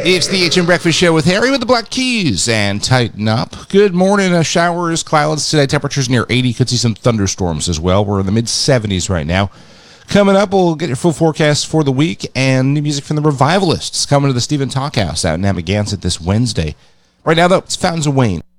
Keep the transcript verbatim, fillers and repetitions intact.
It's the H M Breakfast Show with Harry with the Black Keys and Tighten Up. Good morning. Uh, showers, clouds today. Temperatures near eighty. Could see some thunderstorms as well. We're in the mid seventies right now. Coming up, we'll get your full forecast for the week and new music from the Revivalists coming to the Stephen Talkhouse out in Amagansett this Wednesday. Right now, though, it's Fountains of Wayne.